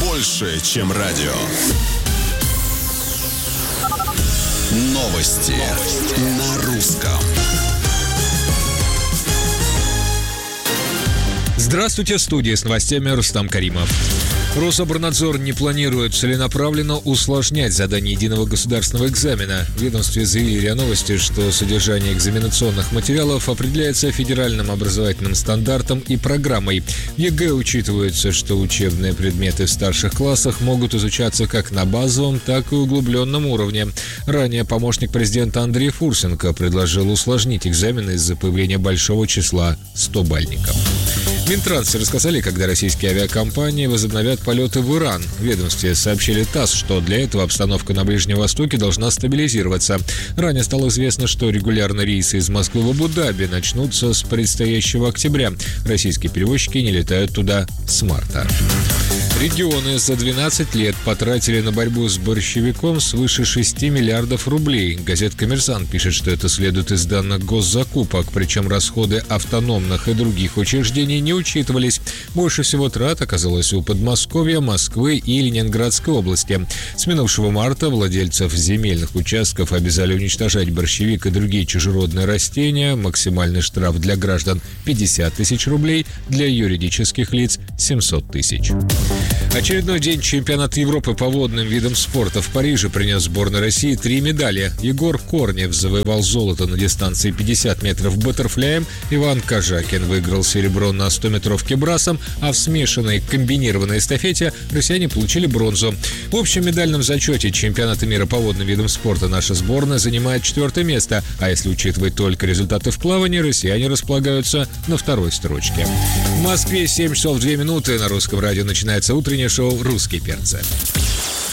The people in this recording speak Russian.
больше, чем радио. Новости на русском. Здравствуйте, в студии с новостями Рустам Каримов. Рособорнадзор не планирует целенаправленно усложнять задание единого государственного экзамена. В ведомстве заявили РИА Новости, что содержание экзаменационных материалов определяется федеральным образовательным стандартом и программой. В ЕГЭ учитывается, что учебные предметы в старших классах могут изучаться как на базовом, так и углубленном уровне. Ранее помощник президента Андрей Фурсенко предложил усложнить экзамены из-за появления большого числа 100-бальников. В Минтрансе рассказали, когда российские авиакомпании возобновят полеты в Иран. В ведомстве сообщили ТАСС, что для этого обстановка на Ближнем Востоке должна стабилизироваться. Ранее стало известно, что регулярные рейсы из Москвы в Абу-Даби начнутся с предстоящего октября. Российские перевозчики не летают туда с марта. Регионы за 12 лет потратили на борьбу с борщевиком свыше 6 миллиардов рублей. Газета «Коммерсант» пишет, что это следует из данных госзакупок, причем расходы автономных и других учреждений не учитывались. Больше всего трат оказалось у Подмосковья, Москвы и Ленинградской области. С минувшего марта владельцев земельных участков обязали уничтожать борщевик и другие чужеродные растения. Максимальный штраф для граждан – 50 тысяч рублей, для юридических лиц – 700 тысяч. Очередной день чемпионата Европы по водным видам спорта в Париже принес сборной России 3 медали. Егор Корнев завоевал золото на дистанции 50 метров баттерфляем, Иван Кожакин выиграл серебро на 100-метровке брасом, а в смешанной комбинированной эстафете россияне получили бронзу. В общем медальном зачете чемпионата мира по водным видам спорта наша сборная занимает 4-е место, а если учитывать только результаты в плавании, россияне располагаются на 2-й строчке. В Москве 7 часов 2 минуты. На русском радио начинается утреннее шоу «Русские перцы».